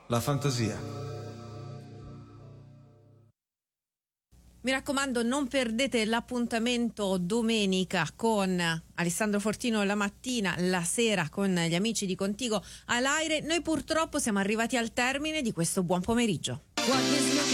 la fantasia. Mi raccomando, non perdete l'appuntamento domenica con Alessandro Fortino la mattina, la sera con gli amici di Contigo all'aire. Noi purtroppo siamo arrivati al termine di questo buon pomeriggio.